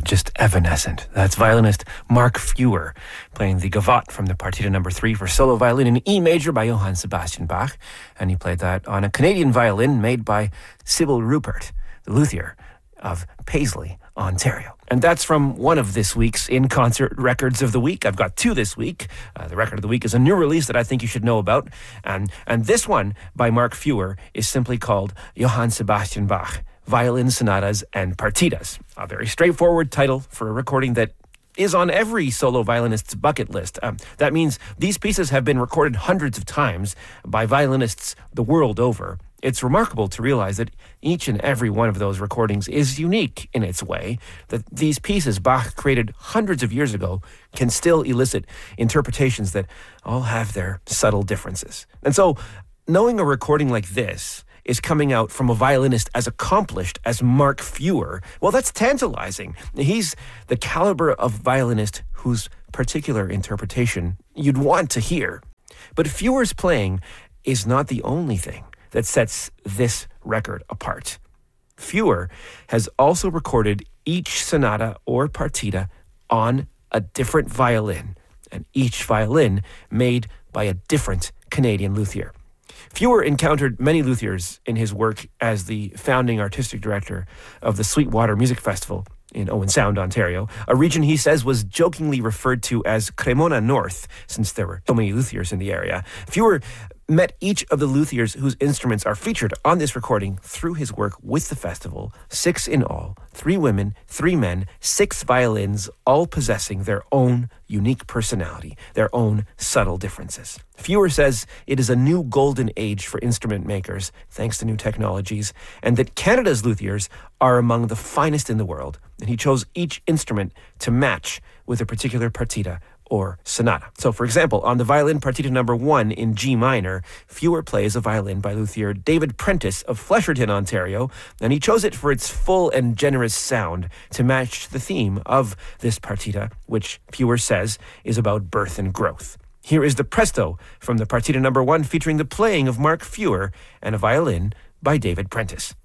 just evanescent. That's violinist Mark Feuer playing the Gavotte from the Partita No. 3 for solo violin in E major by Johann Sebastian Bach. And he played that on a Canadian violin made by Sybil Rupert, the luthier of Paisley, Ontario. And that's from one of this week's in-concert records of the week. I've got two this week. The record of the week is a new release that I think you should know about. And this one by Mark Feuer is simply called Johann Sebastian Bach, Violin Sonatas and Partitas. A very straightforward title for a recording that is on every solo violinist's bucket list. That means these pieces have been recorded hundreds of times by violinists the world over. It's remarkable to realize that each and every one of those recordings is unique in its way, that these pieces Bach created hundreds of years ago can still elicit interpretations that all have their subtle differences. And so, knowing a recording like this is coming out from a violinist as accomplished as Mark Feuer, well, that's tantalizing. He's the caliber of violinist whose particular interpretation you'd want to hear. But Feuer's playing is not the only thing that sets this record apart. Feuer has also recorded each sonata or partita on a different violin, and each violin made by a different Canadian luthier. Feuer encountered many luthiers in his work as the founding artistic director of the Sweetwater Music Festival in Owen Sound, Ontario, a region he says was jokingly referred to as Cremona North, since there were so many luthiers in the area. Feuer met each of the luthiers whose instruments are featured on this recording through his work with the festival, 6 in all, 3 women, 3 men, 6 violins, all possessing their own unique personality, their own subtle differences. Feuer says it is a new golden age for instrument makers, thanks to new technologies, and that Canada's luthiers are among the finest in the world, and he chose each instrument to match with a particular partita or sonata. So, for example, on the violin Partita No. 1 in G minor, Feuer plays a violin by luthier David Prentice of Flesherton, Ontario, and he chose it for its full and generous sound to match the theme of this partita, which Feuer says is about birth and growth. Here is the Presto from the Partita No. 1 featuring the playing of Mark Feuer and a violin by David Prentice.